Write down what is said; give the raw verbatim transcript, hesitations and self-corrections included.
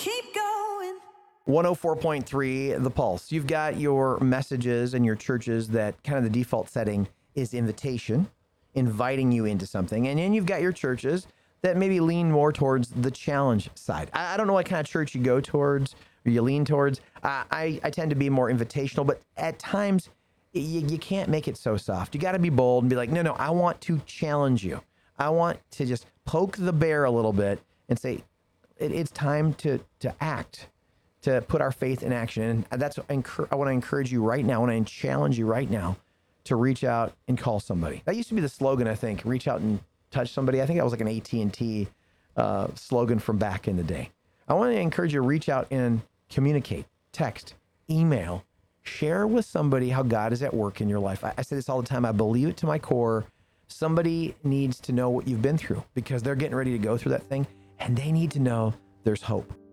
keep going. one oh four point three The Pulse. You've got your messages and your churches that kind of the default setting is invitation, inviting you into something. And then you've got your churches that maybe lean more towards the challenge side. I, I don't know what kind of church you go towards or you lean towards. Uh, I, I tend to be more invitational, but at times you, you can't make it so soft. You got to be bold and be like, no, no, I want to challenge you. I want to just poke the bear a little bit and say, it, it's time to to act, to put our faith in action. And that's, I want to encourage you right now. I want to challenge you right now to reach out and call somebody. That used to be the slogan, I think, reach out and touch somebody. I think that was like an A T and T uh, slogan from back in the day. I want to encourage you to reach out and communicate, text, email, share with somebody how God is at work in your life. I, I say this all the time. I believe it to my core. Somebody needs to know what you've been through because they're getting ready to go through that thing and they need to know there's hope.